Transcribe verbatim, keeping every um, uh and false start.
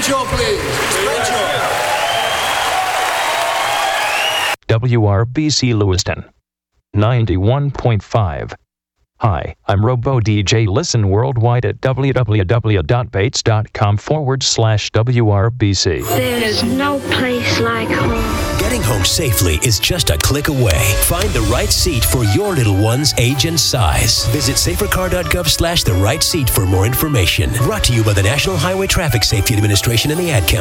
Rachel, please. Rachel. W R B C Lewiston, ninety-one point five. Hi, I'm Robo D J. Listen worldwide at www.bates.com forward slash WRBC. There's no place like home. Getting home safely is just a click away. Find the right seat for your little one's age and size. Visit safercar.gov slash the right seat for more information. Brought to you by the National Highway Traffic Safety Administration and the Ad Council.